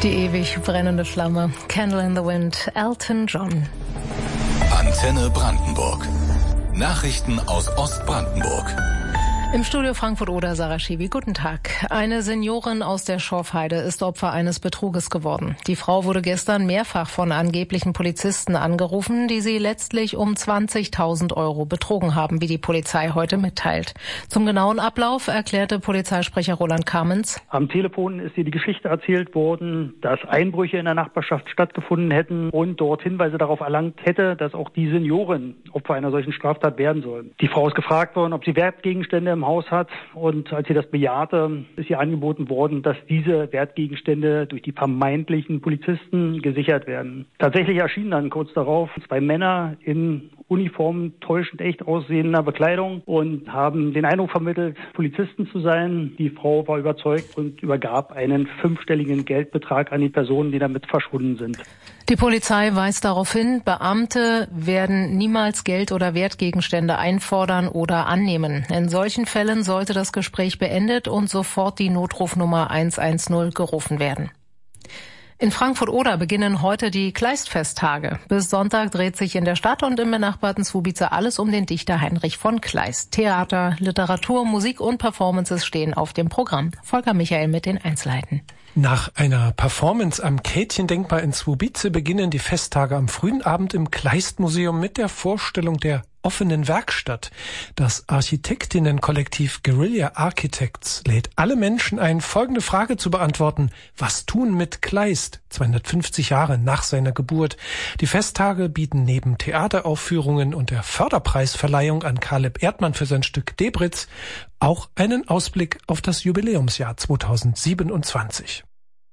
Die ewig brennende Flamme. Candle in the Wind, Elton John. Antenne Brandenburg. Nachrichten aus Ostbrandenburg. Im Studio Frankfurt-Oder, Sarah Schiwi. Guten Tag. Eine Seniorin aus der Schorfheide ist Opfer eines Betruges geworden. Die Frau wurde gestern mehrfach von angeblichen Polizisten angerufen, die sie letztlich um 20.000 € betrogen haben, wie die Polizei heute mitteilt. Zum genauen Ablauf erklärte Polizeisprecher Roland Kamens. Am Telefon ist ihr die Geschichte erzählt worden, dass Einbrüche in der Nachbarschaft stattgefunden hätten und dort Hinweise darauf erlangt hätte, dass auch die Seniorin Opfer einer solchen Straftat werden soll. Die Frau ist gefragt worden, ob sie Wertgegenstände im Haus hat, und als sie das bejahte, ist ihr angeboten worden, dass diese Wertgegenstände durch die vermeintlichen Polizisten gesichert werden. Tatsächlich erschienen dann kurz darauf 2 Männer in Uniformen täuschend echt aussehender Bekleidung und haben den Eindruck vermittelt, Polizisten zu sein. Die Frau war überzeugt und übergab einen 5-stelligen Geldbetrag an die Personen, die damit verschwunden sind. Die Polizei weist darauf hin, Beamte werden niemals Geld oder Wertgegenstände einfordern oder annehmen. In solchen Fällen sollte das Gespräch beendet und sofort die Notrufnummer 110 gerufen werden. In Frankfurt-Oder beginnen heute die Kleist-Festtage. Bis Sonntag dreht sich in der Stadt und im benachbarten Zwobice alles um den Dichter Heinrich von Kleist. Theater, Literatur, Musik und Performances stehen auf dem Programm. Volker Michael mit den Einzelheiten. Nach einer Performance am Kätchendenkmal in Zwobice beginnen die Festtage am frühen Abend im Kleist-Museum mit der Vorstellung der offenen Werkstatt. Das Architektinnenkollektiv Guerilla Architects lädt alle Menschen ein, folgende Frage zu beantworten: Was tun mit Kleist 250 Jahre nach seiner Geburt? Die Festtage bieten neben Theateraufführungen und der Förderpreisverleihung an Caleb Erdmann für sein Stück Debritz auch einen Ausblick auf das Jubiläumsjahr 2027.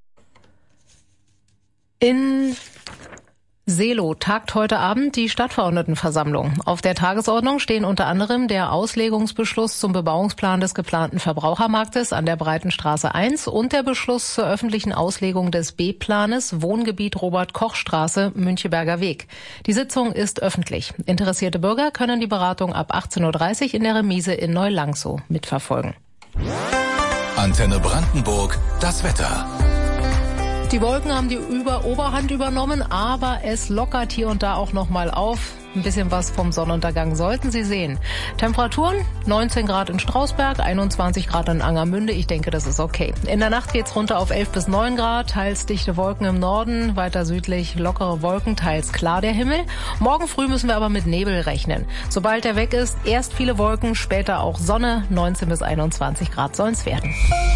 In Seelow tagt heute Abend die Stadtverordnetenversammlung. Auf der Tagesordnung stehen unter anderem der Auslegungsbeschluss zum Bebauungsplan des geplanten Verbrauchermarktes an der Breitenstraße 1 und der Beschluss zur öffentlichen Auslegung des B-Planes Wohngebiet Robert-Koch-Straße, Müncheberger Weg. Die Sitzung ist öffentlich. Interessierte Bürger können die Beratung ab 18.30 Uhr in der Remise in Neu-Langsow mitverfolgen. Antenne Brandenburg, das Wetter. Die Wolken haben die Oberhand übernommen, aber es lockert hier und da auch noch mal auf. Ein bisschen was vom Sonnenuntergang sollten Sie sehen. Temperaturen 19 Grad in Strausberg, 21 Grad in Angermünde. Ich denke, das ist okay. In der Nacht geht's runter auf 11 bis 9 Grad, teils dichte Wolken im Norden, weiter südlich lockere Wolken, teils klar der Himmel. Morgen früh müssen wir aber mit Nebel rechnen. Sobald er weg ist, erst viele Wolken, später auch Sonne. 19 bis 21 Grad sollen's werden.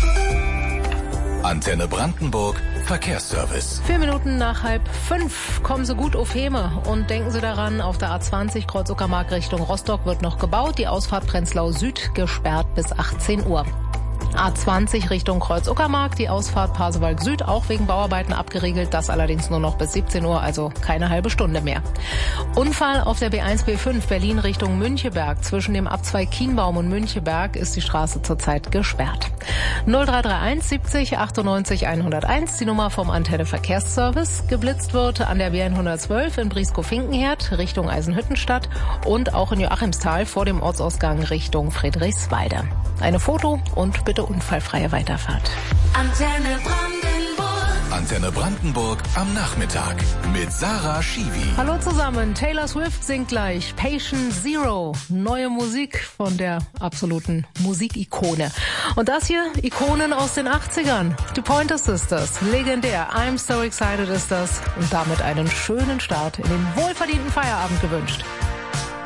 Antenne Brandenburg, Verkehrsservice. 4 Minuten nach 4:30. Kommen Sie gut auf Heme und denken Sie daran, auf der A20 Kreuz-Uckermark Richtung Rostock wird noch gebaut. Die Ausfahrt Prenzlau Süd gesperrt bis 18 Uhr. A20 Richtung Kreuz-Uckermark, die Ausfahrt Pasewalk Süd auch wegen Bauarbeiten abgeriegelt, das allerdings nur noch bis 17 Uhr, also keine halbe Stunde mehr. Unfall auf der B1-B5 Berlin Richtung Müncheberg. Zwischen dem Abzweig Kienbaum und Müncheberg ist die Straße zurzeit gesperrt. 0331 70 98 101, die Nummer vom Antenne Verkehrsservice. Geblitzt wird an der B112 in Brieskow-Finkenherd Richtung Eisenhüttenstadt und auch in Joachimsthal vor dem Ortsausgang Richtung Friedrichswalde. Eine Foto und bitte unfallfreie Weiterfahrt. Antenne Brandenburg. Antenne Brandenburg am Nachmittag mit Sarah Schiwi. Hallo zusammen, Taylor Swift singt gleich Patient Zero. Neue Musik von der absoluten Musikikone. Und das hier, Ikonen aus den 80ern. The Pointer Sisters, legendär. I'm So Excited ist das. Und damit einen schönen Start in den wohlverdienten Feierabend gewünscht.